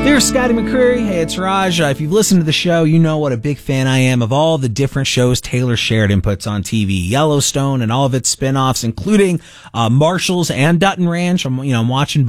Dear Scotty McCreery, hey, it's Raj. If you've listened to the show, you know what a big fan I am of all the different shows Taylor Sheridan puts on TV. Yellowstone and all of its spinoffs, including Marshalls and Dutton Ranch. I'm watching